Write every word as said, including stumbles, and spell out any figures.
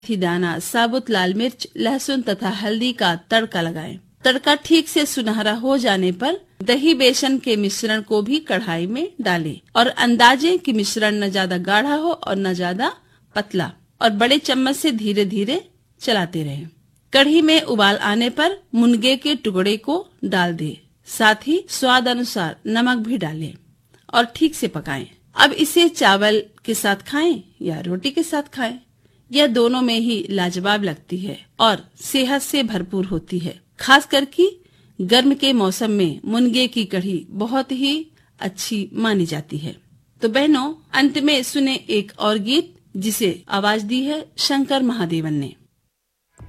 मेथी दाना, साबुत लाल मिर्च, लहसुन तथा हल्दी का तड़का लगाएं। तड़का ठीक से सुनहरा हो जाने पर दही बेसन के मिश्रण को भी कढ़ाई में डालें और अंदाजे कि मिश्रण न ज्यादा गाढ़ा हो और न ज्यादा पतला, और बड़े चम्मच से धीरे धीरे चलाते रहें। कढ़ी में उबाल आने पर मुनगे के टुकड़े को डाल दें, साथ ही स्वाद अनुसार नमक भी डालें और ठीक से पकाएं। अब इसे चावल के साथ खाएं या रोटी के साथ खाएं, यह दोनों में ही लाजवाब लगती है और सेहत से भरपूर होती है। खास करके गर्म के मौसम में मुनगे की कढ़ी बहुत ही अच्छी मानी जाती है। तो बहनों, अंत में सुने एक और गीत जिसे आवाज दी है शंकर महादेवन ने।